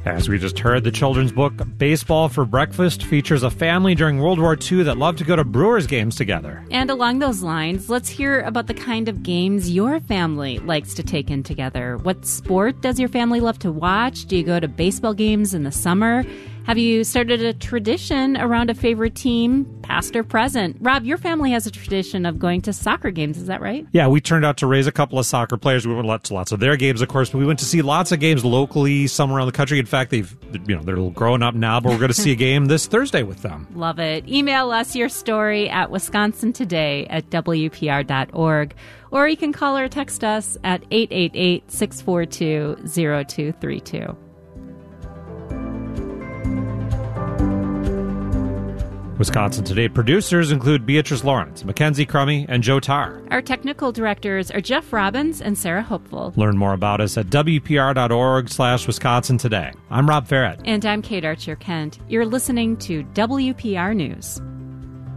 As we just heard, the children's book Baseball for Breakfast features a family during World War II that loved to go to Brewers games together. And along those lines, let's hear about the kind of games your family likes to take in together. What sport does your family love to watch? Do you go to baseball games in the summer? Have you started a tradition around a favorite team, past or present? Rob, your family has a tradition of going to soccer games, is that right? Yeah, we turned out to raise a couple of soccer players. We went to lots of their games, of course, but we went to see lots of games locally, some around the country. In fact, they're a little grown up now, but we're going to see a game this Thursday with them. Love it. Email us your story at wisconsintoday@wpr.org, or you can call or text us at 888-642-0232. Wisconsin Today producers include Beatrice Lawrence, Mackenzie Crummy, and Joe Tarr. Our technical directors are Jeff Robbins and Sarah Hopeful. Learn more about us at wpr.org/Wisconsin Today. I'm Rob Farrett. And I'm Kate Archer-Kent. You're listening to WPR News.